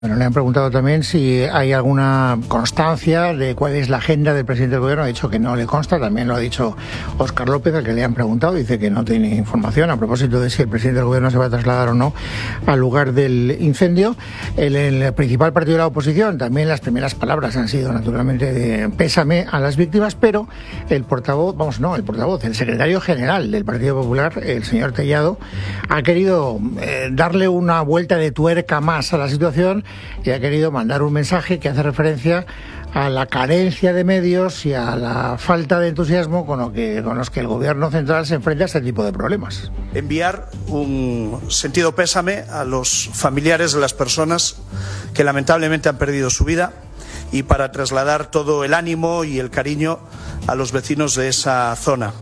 Bueno, le han preguntado también si hay alguna constancia de cuál es la agenda del presidente del gobierno. Ha dicho que no le consta, también lo ha dicho Óscar López, al que le han preguntado, dice que no tiene información a propósito de si el presidente del gobierno se va a trasladar o no al lugar del incendio. El principal partido de la oposición, también las primeras palabras han sido naturalmente de pésame a las víctimas, pero el secretario general del Partido Popular, el señor Tellado, ha querido darle una vuelta de tuerca más a la situación y ha querido mandar un mensaje que hace referencia a la carencia de medios y a la falta de entusiasmo con los que el gobierno central se enfrenta a este tipo de problemas. Enviar un sentido pésame a los familiares de las personas que lamentablemente han perdido su vida y para trasladar todo el ánimo y el cariño a los vecinos de esa zona.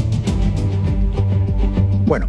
Bueno,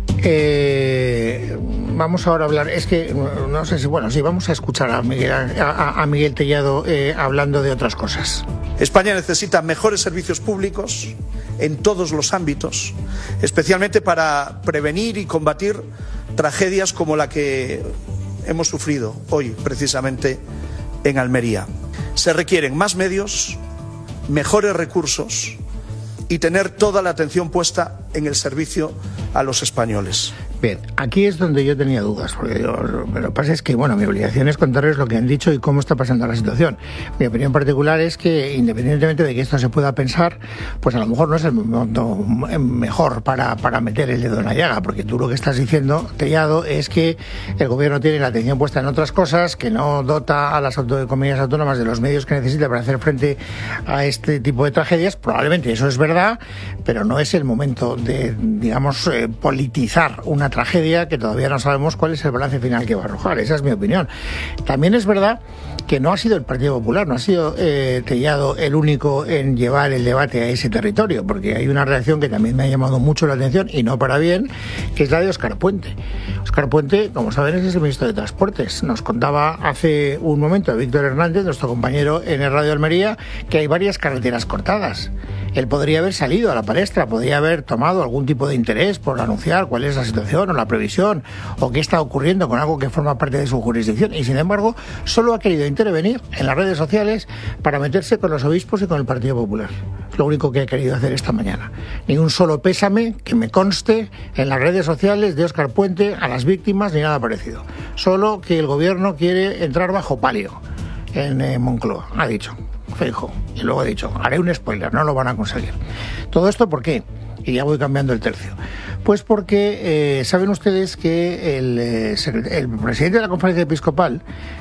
vamos ahora a hablar, vamos a escuchar a Miguel Tellado hablando de otras cosas. España necesita mejores servicios públicos en todos los ámbitos, especialmente para prevenir y combatir tragedias como la que hemos sufrido hoy, precisamente en Almería. Se requieren más medios, mejores recursos y tener toda la atención puesta en el servicio a los españoles. Bien, aquí es donde yo tenía dudas, porque lo que pasa es que, mi obligación es contarles lo que han dicho y cómo está pasando la situación. Mi opinión particular es que, independientemente de que esto se pueda pensar, pues a lo mejor no es el momento mejor para meter el dedo en la llaga, porque tú lo que estás diciendo, Tellado, es que el gobierno tiene la atención puesta en otras cosas, que no dota a las comunidades autónomas de los medios que necesita para hacer frente a este tipo de tragedias. Probablemente eso es verdad, pero no es el momento de, politizar una tragedia que todavía no sabemos cuál es el balance final que va a arrojar. Esa es mi opinión. También es verdad que no ha sido el Partido Popular, no ha sido Tellado el único en llevar el debate a ese territorio, porque hay una reacción que también me ha llamado mucho la atención, y no para bien, que es la de Óscar Puente. Óscar Puente, como saben, es el ministro de Transportes. Nos contaba hace un momento Víctor Hernández, nuestro compañero en el Radio Almería, que hay varias carreteras cortadas. Él podría haber salido a la palestra, podría haber tomado algún tipo de interés por anunciar cuál es la situación o la previsión o qué está ocurriendo con algo que forma parte de su jurisdicción, y sin embargo solo ha querido intervenir en las redes sociales para meterse con los obispos y con el Partido Popular. Es lo único que ha querido hacer esta mañana. Ni un solo pésame que me conste en las redes sociales de Óscar Puente a las víctimas ni nada parecido. Solo que el gobierno quiere entrar bajo palio en Moncloa, ha dicho Feijóo, y luego ha dicho, haré un spoiler, no lo van a conseguir. ¿Todo esto por qué? Y ya voy cambiando el tercio. Pues porque saben ustedes que el presidente de la Conferencia Episcopal,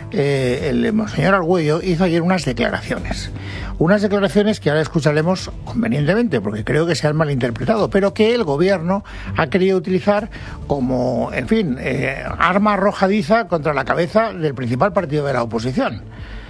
el Monseñor Argüello, hizo ayer unas declaraciones que ahora escucharemos convenientemente, porque creo que se han malinterpretado, pero que el gobierno ha querido utilizar como, arma arrojadiza contra la cabeza del principal partido de la oposición.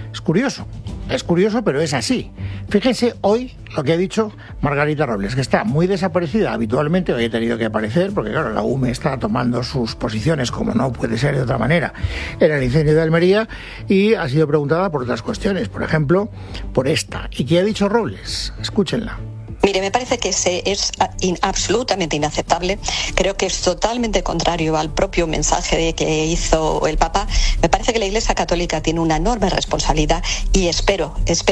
Es curioso, pero es así. Fíjense hoy lo que ha dicho Margarita Robles, que está muy desaparecida habitualmente. Hoy ha tenido que aparecer porque, claro, la UME está tomando sus posiciones, como no puede ser de otra manera, en el incendio de Almería, y ha sido preguntada por otras cuestiones, por ejemplo, por esta. ¿Y qué ha dicho Robles? Escúchenla. Mire, me parece que es absolutamente inaceptable. Creo que es totalmente contrario al propio mensaje que hizo el Papa. Me parece que la Iglesia Católica tiene una enorme responsabilidad y espero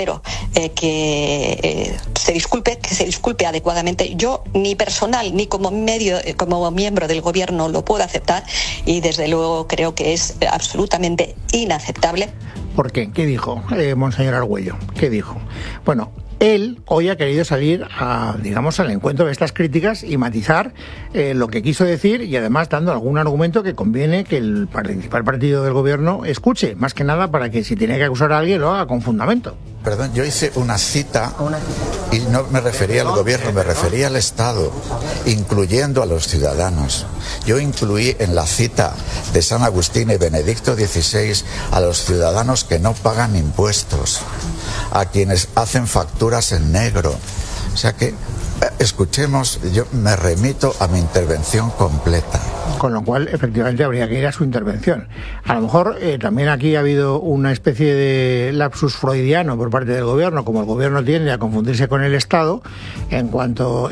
que se disculpe adecuadamente. Yo ni personal ni como miembro del gobierno lo puedo aceptar, y desde luego creo que es absolutamente inaceptable. ¿Por qué? ¿Qué dijo Monseñor Argüello? ¿Qué dijo? Bueno, él hoy ha querido salir al encuentro de estas críticas y matizar lo que quiso decir, y además dando algún argumento que conviene que el principal partido del gobierno escuche, más que nada para que si tiene que acusar a alguien lo haga con fundamento. Perdón, yo hice una cita y no me refería al gobierno, me refería al Estado, incluyendo a los ciudadanos. Yo incluí en la cita de San Agustín y Benedicto XVI a los ciudadanos que no pagan impuestos, a quienes hacen facturas en negro. O sea que Escuchemos, yo me remito a mi intervención completa. Con lo cual, efectivamente, habría que ir a su intervención. A lo mejor también aquí ha habido una especie de lapsus freudiano por parte del gobierno, como el gobierno tiende a confundirse con el Estado. En cuanto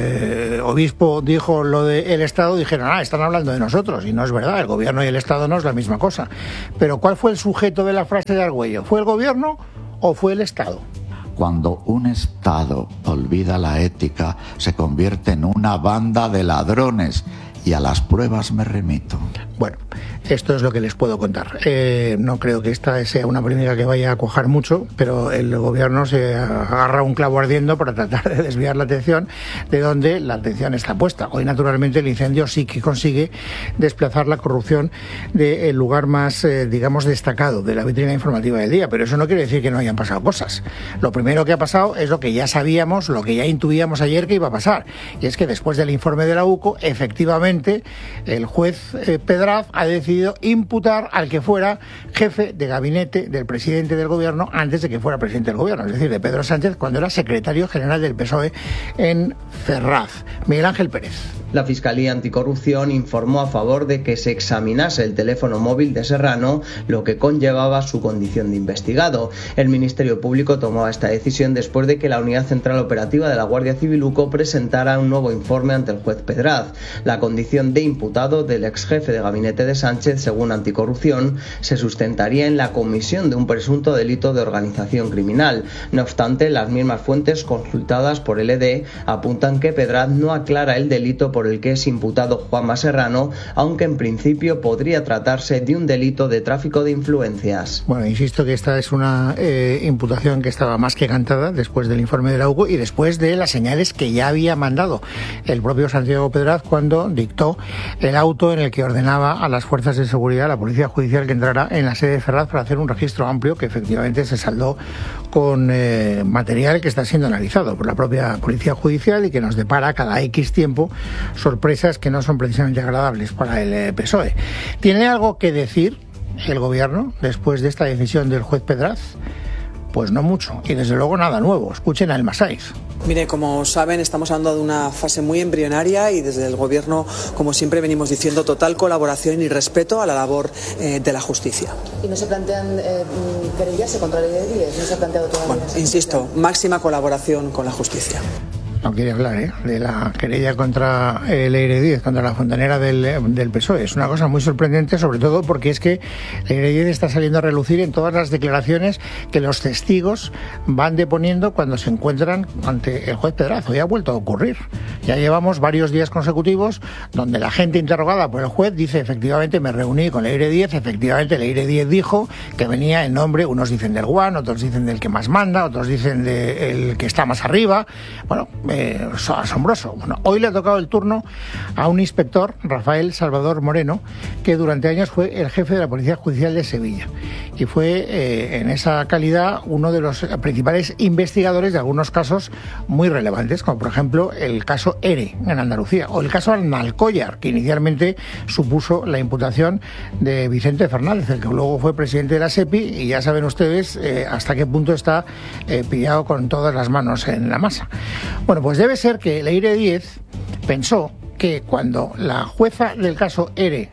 el obispo dijo lo del Estado, dijeron, están hablando de nosotros, y no es verdad, el gobierno y el Estado no es la misma cosa. Pero ¿cuál fue el sujeto de la frase de Argüello? ¿Fue el gobierno o fue el Estado? Cuando un Estado olvida la ética, se convierte en una banda de ladrones. Y a las pruebas me remito. Bueno, esto es lo que les puedo contar. No creo que esta sea una polémica que vaya a cuajar mucho, pero el gobierno se agarra un clavo ardiendo para tratar de desviar la atención de donde la atención está puesta. Hoy, naturalmente, el incendio sí que consigue desplazar la corrupción del lugar más, digamos, destacado de la vitrina informativa del día, pero eso no quiere decir que no hayan pasado cosas. Lo primero que ha pasado es lo que ya sabíamos, lo que ya intuíamos ayer que iba a pasar, y es que después del informe de la UCO, efectivamente, el juez Pedraz ha decidido imputar al que fuera jefe de gabinete del presidente del gobierno antes de que fuera presidente del gobierno, es decir, de Pedro Sánchez, cuando era secretario general del PSOE en Ferraz. Miguel Ángel Pérez. La Fiscalía Anticorrupción informó a favor de que se examinase el teléfono móvil de Serrano, lo que conllevaba su condición de investigado. El Ministerio Público tomó esta decisión después de que la Unidad Central Operativa de la Guardia Civil UCO presentara un nuevo informe ante el juez Pedraz. La condición de imputado del ex jefe de gabinete de Sánchez, según Anticorrupción, se sustentaría en la comisión de un presunto delito de organización criminal. No obstante, las mismas fuentes consultadas por el ED apuntan que Pedraz no aclara el delito por el que es imputado Juanma Serrano, aunque en principio podría tratarse de un delito de tráfico de influencias. Bueno, insisto que esta es una imputación que estaba más que cantada después del informe de la UCO y después de las señales que ya había mandado el propio Santiago Pedraz cuando dictó el auto en el que ordenaba a las fuerzas de seguridad, a la Policía Judicial, que entrara en la sede de Ferraz para hacer un registro amplio que efectivamente se saldó con material que está siendo analizado por la propia Policía Judicial y que nos depara cada X tiempo sorpresas que no son precisamente agradables para el PSOE. ¿Tiene algo que decir el gobierno después de esta decisión del juez Pedraz? Pues no mucho, y desde luego nada nuevo. Escuchen a Elma Saiz. Mire, como saben, estamos hablando de una fase muy embrionaria y desde el Gobierno, como siempre venimos diciendo, total colaboración y respeto a la labor de la justicia. ¿Y no se plantean querellarse contra la ley de 10? ¿No se ha planteado todavía? Bueno, insisto, máxima colaboración con la justicia. No quiere hablar de la querella contra Leire Díez, contra la fontanera del PSOE. Es una cosa muy sorprendente, sobre todo porque es que Leire Díez está saliendo a relucir en todas las declaraciones que los testigos van deponiendo cuando se encuentran ante el juez Pedraz. Hoy ha vuelto a ocurrir. Ya llevamos varios días consecutivos donde la gente interrogada por el juez dice, efectivamente me reuní con Leire Díez, efectivamente Leire Díez dijo que venía en nombre, unos dicen del Guan, otros dicen del que más manda, otros dicen del que está más arriba. Bueno, asombroso. Bueno, hoy le ha tocado el turno a un inspector, Rafael Salvador Moreno, que durante años fue el jefe de la Policía Judicial de Sevilla y fue en esa calidad uno de los principales investigadores de algunos casos muy relevantes, como por ejemplo el caso ERE en Andalucía o el caso Alcollar, que inicialmente supuso la imputación de Vicente Fernández, el que luego fue presidente de la SEPI, y ya saben ustedes hasta qué punto está pillado con todas las manos en la masa. Bueno, pues debe ser que Leire Díez pensó que cuando la jueza del caso ERE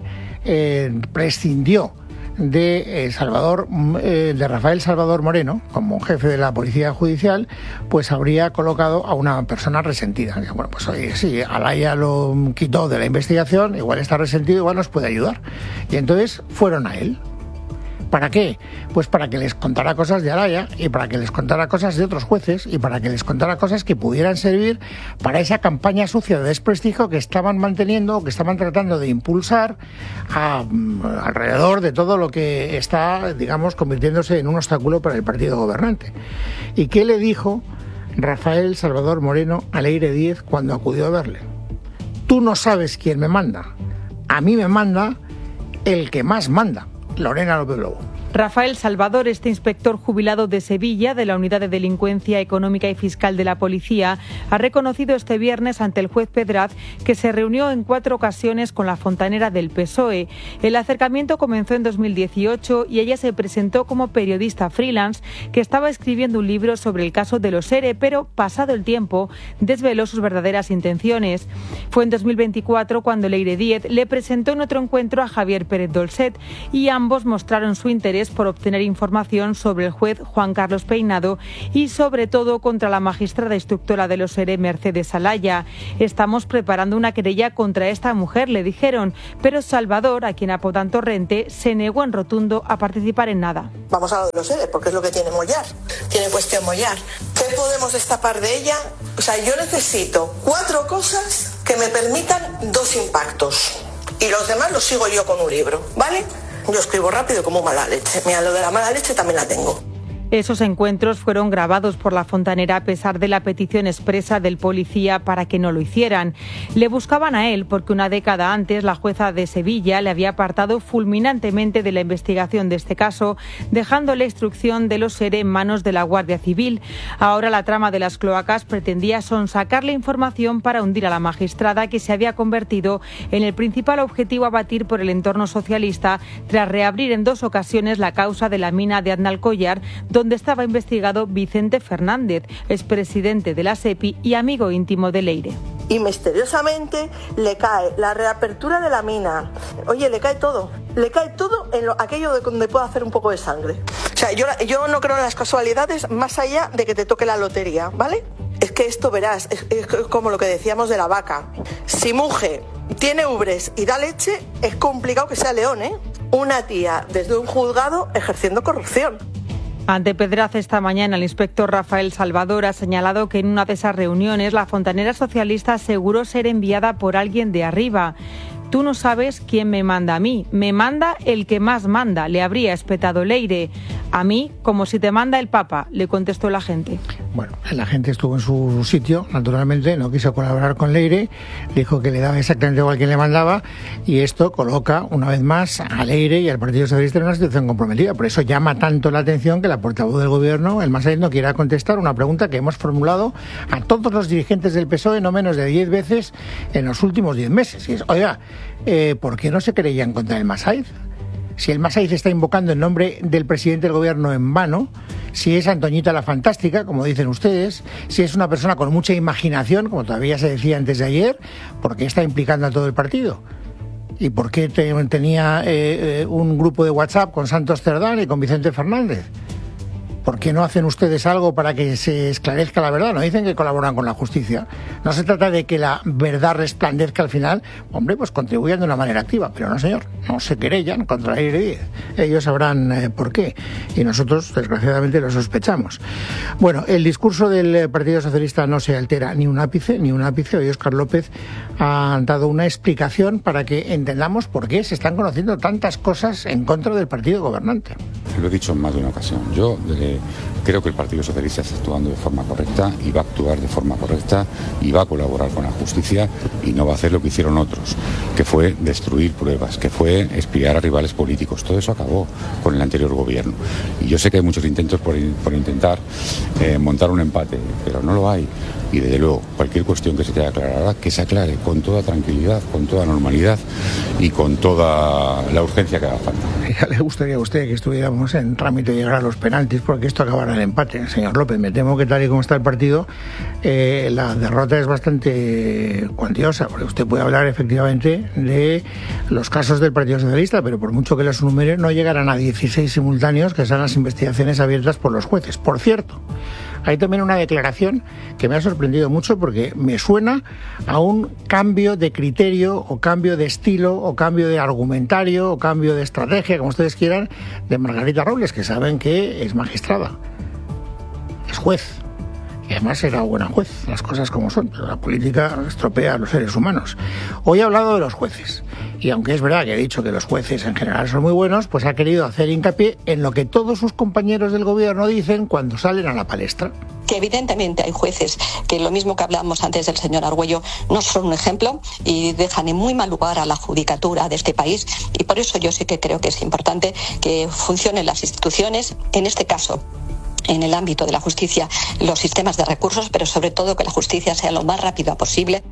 prescindió de Rafael Salvador Moreno como jefe de la Policía Judicial, pues habría colocado a una persona resentida. Bueno, pues oye, sí, Alaya lo quitó de la investigación, igual está resentido, igual nos puede ayudar. Y entonces fueron a él. ¿Para qué? Pues para que les contara cosas de Alaya y para que les contara cosas de otros jueces y para que les contara cosas que pudieran servir para esa campaña sucia de desprestigio que estaban manteniendo, que estaban tratando de impulsar alrededor de todo lo que está, digamos, convirtiéndose en un obstáculo para el partido gobernante. ¿Y qué le dijo Rafael Salvador Moreno a Leire Díez cuando acudió a verle? Tú no sabes quién me manda. A mí me manda el que más manda. Lorena López Lobo. Rafael Salvador, este inspector jubilado de Sevilla, de la Unidad de Delincuencia Económica y Fiscal de la Policía, ha reconocido este viernes ante el juez Pedraz que se reunió en 4 ocasiones con la fontanera del PSOE. El acercamiento comenzó en 2018 y ella se presentó como periodista freelance que estaba escribiendo un libro sobre el caso de los ERE, pero pasado el tiempo desveló sus verdaderas intenciones. Fue en 2024 cuando Leire Díez le presentó en otro encuentro a Javier Pérez Dolcet y ambos mostraron su interés por obtener información sobre el juez Juan Carlos Peinado y sobre todo contra la magistrada instructora de los ERE Mercedes Alaya. Estamos preparando una querella contra esta mujer, le dijeron, pero Salvador, a quien apodan Torrente, se negó en rotundo a participar en nada. Vamos a lo de los ERE, porque es lo que tiene Mollar, tiene cuestión Mollar. ¿Qué podemos destapar de ella? O sea, yo necesito 4 cosas que me permitan 2 impactos y los demás los sigo yo con un libro, ¿vale? Yo escribo rápido como mala leche. Mira, lo de la mala leche también la tengo. Esos encuentros fueron grabados por la fontanera a pesar de la petición expresa del policía para que no lo hicieran. Le buscaban a él porque una década antes la jueza de Sevilla le había apartado fulminantemente de la investigación de este caso, dejando la instrucción de los ERE en manos de la Guardia Civil. Ahora la trama de las cloacas pretendía sonsacar la información para hundir a la magistrada, que se había convertido en el principal objetivo a batir por el entorno socialista tras reabrir en 2 ocasiones la causa de la mina de Aznalcóllar, donde estaba investigado Vicente Fernández, expresidente de la SEPI y amigo íntimo de Leire. Y misteriosamente le cae la reapertura de la mina. Oye, le cae todo en aquello de donde puede hacer un poco de sangre. O sea, yo no creo en las casualidades más allá de que te toque la lotería, ¿vale? Es que esto, verás, es como lo que decíamos de la vaca. Si muge, tiene ubres y da leche, es complicado que sea león, ¿eh? Una tía desde un juzgado ejerciendo corrupción. Ante Pedraz esta mañana, el inspector Rafael Salvador ha señalado que en una de esas reuniones la fontanera socialista aseguró ser enviada por alguien de arriba. Tú no sabes quién me manda a mí, me manda el que más manda, le habría espetado Leire. A mí, como si te manda el Papa, le contestó el agente. Bueno, el agente estuvo en su sitio, naturalmente, no quiso colaborar con Leire, dijo que le daba exactamente igual quien le mandaba, y esto coloca una vez más a Leire y al Partido Socialista en una situación comprometida. Por eso llama tanto la atención que la portavoz del Gobierno, el Massaid, no quiera contestar una pregunta que hemos formulado a todos los dirigentes del PSOE no menos de 10 veces en los últimos 10 meses. Y es, oiga, ¿por qué no se querellan contra el Massaid? Si el Massaid está invocando el nombre del presidente del Gobierno en vano, si es Antoñita la Fantástica, como dicen ustedes, si es una persona con mucha imaginación, como todavía se decía antes de ayer, ¿por qué está implicando a todo el partido? ¿Y por qué tenía un grupo de WhatsApp con Santos Cerdán y con Vicente Fernández? ¿Por qué no hacen ustedes algo para que se esclarezca la verdad? No dicen que colaboran con la justicia. No se trata de que la verdad resplandezca al final. Hombre, pues contribuyan de una manera activa. Pero no, señor, no se querellan contra Leire Díez. Ellos sabrán por qué. Y nosotros, desgraciadamente, lo sospechamos. Bueno, el discurso del Partido Socialista no se altera ni un ápice, ni un ápice. Hoy Óscar López ha dado una explicación para que entendamos por qué se están conociendo tantas cosas en contra del partido gobernante. Lo he dicho en más de una ocasión. Yo creo que el Partido Socialista está actuando de forma correcta y va a actuar de forma correcta y va a colaborar con la justicia y no va a hacer lo que hicieron otros, que fue destruir pruebas, que fue espiar a rivales políticos. Todo eso acabó con el anterior gobierno. Y yo sé que hay muchos intentos por intentar montar un empate, pero no lo hay. Y desde luego, cualquier cuestión que se te aclarara, que se aclare con toda tranquilidad, con toda normalidad y con toda la urgencia que haga falta. Ya le gustaría a usted que estuviéramos en trámite de llegar a los penaltis porque esto acabara el empate. Señor López, me temo que tal y como está el partido, la derrota es bastante cuantiosa, porque usted puede hablar efectivamente de los casos del Partido Socialista, pero por mucho que los números no llegarán a 16 simultáneos, que son las investigaciones abiertas por los jueces. Por cierto, hay también una declaración que me ha sorprendido mucho porque me suena a un cambio de criterio o cambio de estilo o cambio de argumentario o cambio de estrategia, como ustedes quieran, de Margarita Robles, que saben que es magistrada, es juez y además será buena juez, las cosas como son, pero la política estropea a los seres humanos. Hoy ha hablado de los jueces y aunque es verdad que he dicho que los jueces en general son muy buenos, pues ha querido hacer hincapié en lo que todos sus compañeros del gobierno dicen cuando salen a la palestra. Que evidentemente hay jueces que, lo mismo que hablábamos antes del señor Argüello, no son un ejemplo y dejan en muy mal lugar a la judicatura de este país, y por eso yo sí que creo que es importante que funcionen las instituciones, en este caso en el ámbito de la justicia, los sistemas de recursos, pero sobre todo que la justicia sea lo más rápida posible.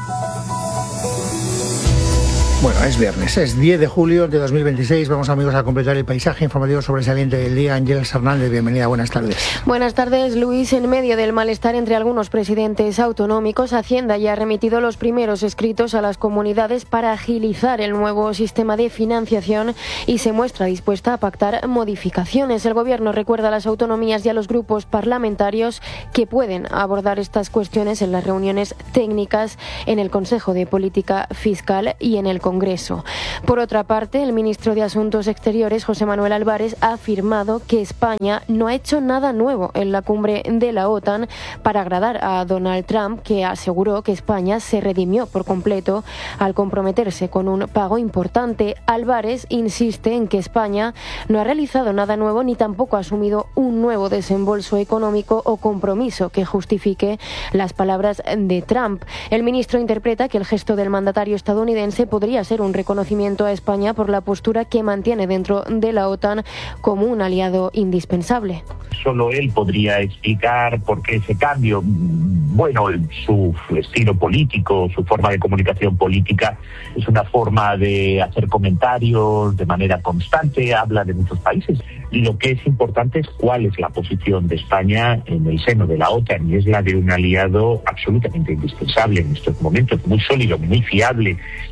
Bueno, es viernes, es 10 de julio de 2026. Vamos, amigos, a completar el paisaje informativo sobresaliente del día. Ángeles Hernández, bienvenida, buenas tardes. Buenas tardes, Luis. En medio del malestar entre algunos presidentes autonómicos, Hacienda ya ha remitido los primeros escritos a las comunidades para agilizar el nuevo sistema de financiación y se muestra dispuesta a pactar modificaciones. El Gobierno recuerda a las autonomías y a los grupos parlamentarios que pueden abordar estas cuestiones en las reuniones técnicas en el Consejo de Política Fiscal y en el Congreso. Por otra parte, el ministro de Asuntos Exteriores, José Manuel Álvarez, ha afirmado que España no ha hecho nada nuevo en la cumbre de la OTAN para agradar a Donald Trump, que aseguró que España se redimió por completo al comprometerse con un pago importante. Álvarez insiste en que España no ha realizado nada nuevo ni tampoco ha asumido un nuevo desembolso económico o compromiso que justifique las palabras de Trump. El ministro interpreta que el gesto del mandatario estadounidense podría ser un reconocimiento a España por la postura que mantiene dentro de la OTAN como un aliado indispensable. Solo él podría explicar por qué ese cambio. Bueno, su estilo político, su forma de comunicación política es una forma de hacer comentarios de manera constante, habla de muchos países. Y lo que es importante es cuál es la posición de España en el seno de la OTAN, y es la de un aliado absolutamente indispensable en estos momentos, muy sólido, muy fiable,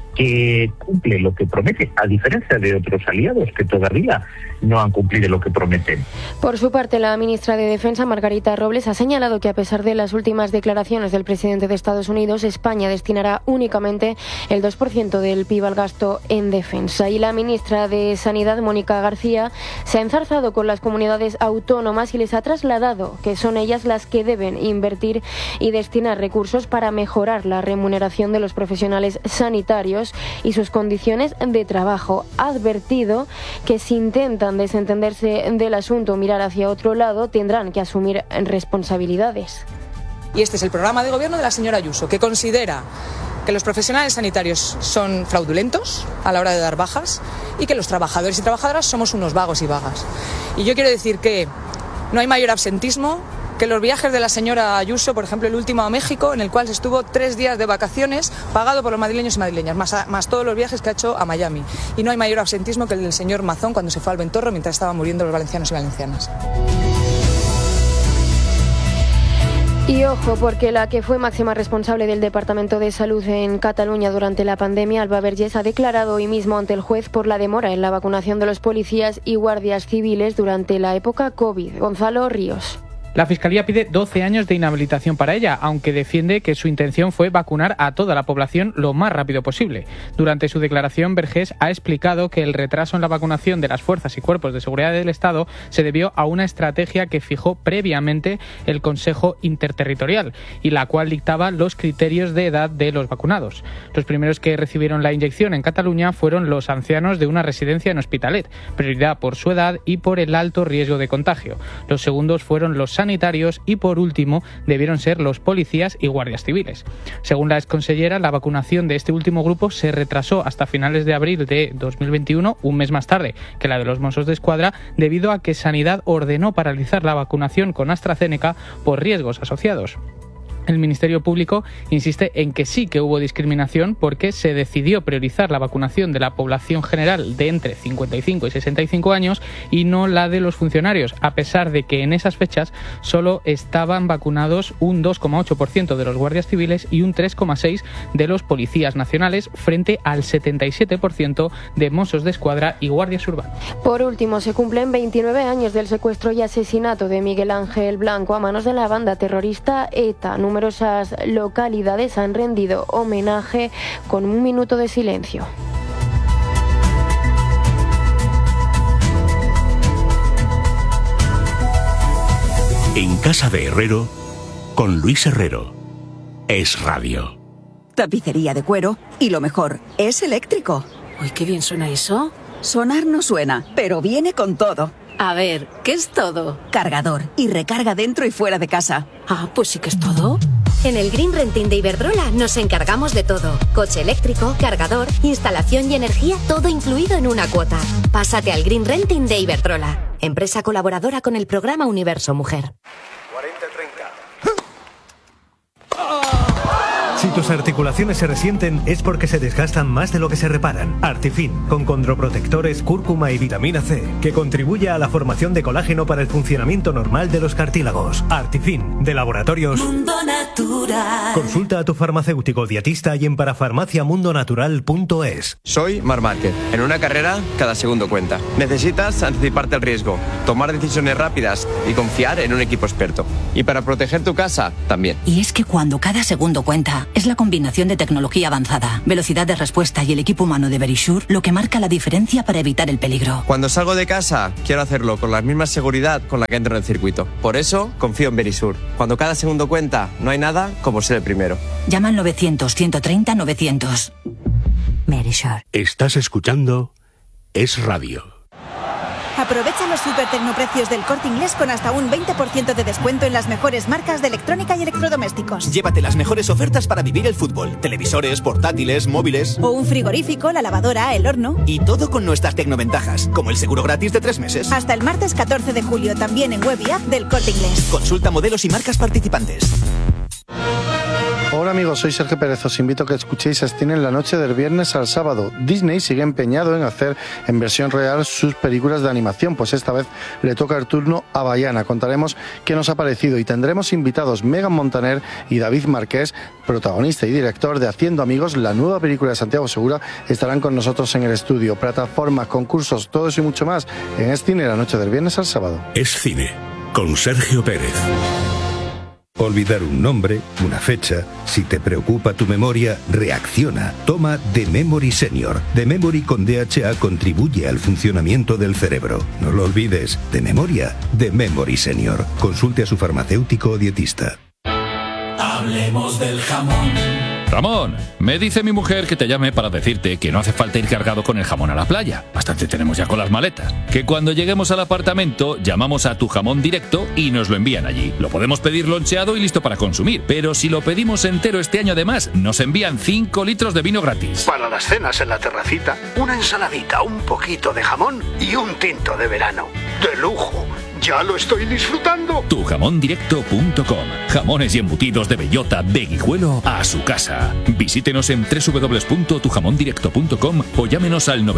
que cumple lo que promete, a diferencia de otros aliados que todavía no han cumplido lo que prometen. Por su parte, la ministra de Defensa, Margarita Robles, ha señalado que a pesar de las últimas declaraciones del presidente de Estados Unidos, España destinará únicamente el 2% del PIB al gasto en defensa. Y la ministra de Sanidad, Mónica García, se ha enzarzado con las comunidades autónomas y les ha trasladado que son ellas las que deben invertir y destinar recursos para mejorar la remuneración de los profesionales sanitarios y sus condiciones de trabajo. Ha advertido que si intentan desentenderse del asunto o mirar hacia otro lado, tendrán que asumir responsabilidades. Y este es el programa de gobierno de la señora Ayuso, que considera que los profesionales sanitarios son fraudulentos a la hora de dar bajas y que los trabajadores y trabajadoras somos unos vagos y vagas. Y yo quiero decir que no hay mayor absentismo que los viajes de la señora Ayuso, por ejemplo el último a México, en el cual estuvo 3 días de vacaciones pagado por los madrileños y madrileñas, más todos los viajes que ha hecho a Miami. Y no hay mayor absentismo que el del señor Mazón cuando se fue al Ventorro mientras estaban muriendo los valencianos y valencianas. Y ojo, porque la que fue máxima responsable del Departamento de Salud en Cataluña durante la pandemia, Alba Vergés, ha declarado hoy mismo ante el juez por la demora en la vacunación de los policías y guardias civiles durante la época COVID. Gonzalo Ríos. La Fiscalía pide 12 años de inhabilitación para ella, aunque defiende que su intención fue vacunar a toda la población lo más rápido posible. Durante su declaración, Vergés ha explicado que el retraso en la vacunación de las fuerzas y cuerpos de seguridad del Estado se debió a una estrategia que fijó previamente el Consejo Interterritorial y la cual dictaba los criterios de edad de los vacunados. Los primeros que recibieron la inyección en Cataluña fueron los ancianos de una residencia en Hospitalet, prioridad por su edad y por el alto riesgo de contagio. Los segundos fueron los sanitarios y, por último, debieron ser los policías y guardias civiles. Según la exconsellera, la vacunación de este último grupo se retrasó hasta finales de abril de 2021, un mes más tarde que la de los Mossos d'Esquadra, debido a que Sanidad ordenó paralizar la vacunación con AstraZeneca por riesgos asociados. El Ministerio Público insiste en que sí que hubo discriminación porque se decidió priorizar la vacunación de la población general de entre 55 y 65 años y no la de los funcionarios, a pesar de que en esas fechas solo estaban vacunados un 2,8% de los guardias civiles y un 3,6% de los policías nacionales, frente al 77% de Mossos d'Esquadra y guardias urbanos. Por último, se cumplen 29 años del secuestro y asesinato de Miguel Ángel Blanco a manos de la banda terrorista ETA. Numerosas localidades han rendido homenaje con un minuto de silencio. En casa de Herrero, con Luis Herrero. Es radio. Tapicería de cuero y lo mejor, es eléctrico. Uy, qué bien suena eso. Sonar no suena, pero viene con todo. A ver, ¿qué es todo? Cargador y recarga dentro y fuera de casa. Ah, pues sí que es todo. En el Green Renting de Iberdrola nos encargamos de todo. Coche eléctrico, cargador, instalación y energía, todo incluido en una cuota. Pásate al Green Renting de Iberdrola, empresa colaboradora con el programa Universo Mujer. 40-30. Si tus articulaciones se resienten es porque se desgastan más de lo que se reparan. Artifin, con condroprotectores, cúrcuma y vitamina C, que contribuye a la formación de colágeno para el funcionamiento normal de los cartílagos. Artifin, de Laboratorios Mundo Natural. Consulta a tu farmacéutico dietista y en parafarmaciamundonatural.es. Soy Marc Márquez. En una carrera, cada segundo cuenta. Necesitas anticiparte al riesgo, tomar decisiones rápidas y confiar en un equipo experto. Y para proteger tu casa, también. Y es que cuando cada segundo cuenta, es la combinación de tecnología avanzada, velocidad de respuesta y el equipo humano de Verisure lo que marca la diferencia para evitar el peligro. Cuando salgo de casa, quiero hacerlo con la misma seguridad con la que entro en el circuito. Por eso, confío en Verisure. Cuando cada segundo cuenta, no hay nada como ser el primero. Llama al 900-130-900. Verisure. Estás escuchando Es Radio. Aprovecha los supertecnoprecios del Corte Inglés con hasta un 20% de descuento en las mejores marcas de electrónica y electrodomésticos. Llévate las mejores ofertas para vivir el fútbol. Televisores, portátiles, móviles. O un frigorífico, la lavadora, el horno. Y todo con nuestras tecnoventajas, como el seguro gratis de 3 meses. Hasta el martes 14 de julio, también en web y app del Corte Inglés. Consulta modelos y marcas participantes. Hola amigos, soy Sergio Pérez. Os invito a que escuchéis a Cine en la noche del viernes al sábado. Disney sigue empeñado en hacer en versión real sus películas de animación, pues esta vez le toca el turno a Bayana. Contaremos qué nos ha parecido y tendremos invitados Megan Montaner y David Marqués, protagonista y director de Haciendo Amigos, la nueva película de Santiago Segura. Estarán con nosotros en el estudio. Plataformas, concursos, todo eso y mucho más en Es Cine la noche del viernes al sábado. Es Cine, con Sergio Pérez. Olvidar un nombre, una fecha. Si te preocupa tu memoria, reacciona. Toma The Memory Senior. The Memory con DHA contribuye al funcionamiento del cerebro. No lo olvides. De memoria, The Memory Senior. Consulte a su farmacéutico o dietista. Hablemos del jamón. Ramón, me dice mi mujer que te llame para decirte que no hace falta ir cargado con el jamón a la playa. Bastante tenemos ya con las maletas. Que cuando lleguemos al apartamento llamamos a Tu Jamón Directo y nos lo envían allí. Lo podemos pedir loncheado y listo para consumir. Pero si lo pedimos entero este año además, nos envían 5 litros de vino gratis. Para las cenas en la terracita, una ensaladita, un poquito de jamón y un tinto de verano. ¡De lujo! ¡Ya lo estoy disfrutando! Tujamondirecto.com. Jamones y embutidos de bellota, de Guijuelo a su casa. Visítenos en www.tujamondirecto.com o llámenos al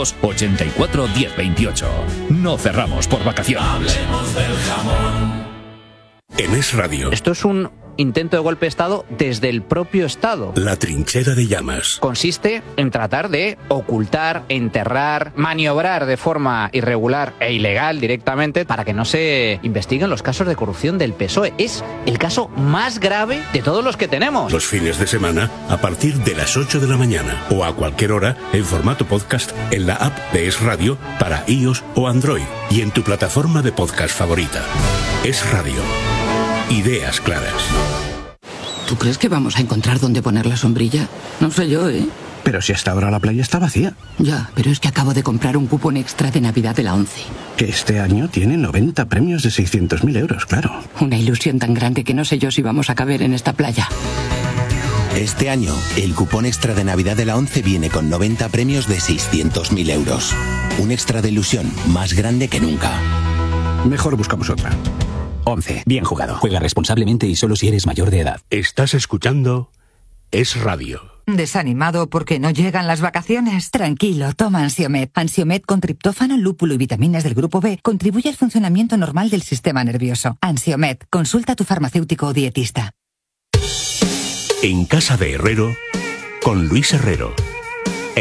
984 1028. No cerramos por vacaciones. Hablemos del jamón. En Es Radio. Esto es un intento de golpe de Estado desde el propio Estado. La trinchera de llamas. Consiste en tratar de ocultar, enterrar, maniobrar de forma irregular e ilegal directamente para que no se investiguen los casos de corrupción del PSOE. Es el caso más grave de todos los que tenemos. Los fines de semana a partir de las 8 de la mañana o a cualquier hora en formato podcast en la app de Es Radio para iOS o Android y en tu plataforma de podcast favorita. Es Radio. Ideas claras. ¿Tú crees que vamos a encontrar dónde poner la sombrilla? No sé yo, ¿eh? Pero si hasta ahora la playa está vacía. Ya, pero es que acabo de comprar un cupón extra de Navidad de la ONCE. Que este año tiene 90 premios de 600.000 euros, claro. Una ilusión tan grande que no sé yo si vamos a caber en esta playa. Este año, el cupón extra de Navidad de la ONCE viene con 90 premios de 600.000 euros. Un extra de ilusión más grande que nunca. Mejor buscamos otra. 11. Bien jugado. Juega responsablemente y solo si eres mayor de edad. Estás escuchando Es Radio. ¿Desanimado porque no llegan las vacaciones? Tranquilo, toma Ansiomed. Ansiomed con triptófano, lúpulo y vitaminas del grupo B contribuye al funcionamiento normal del sistema nervioso. Ansiomed, consulta a tu farmacéutico o dietista. En Casa de Herrero, con Luis Herrero.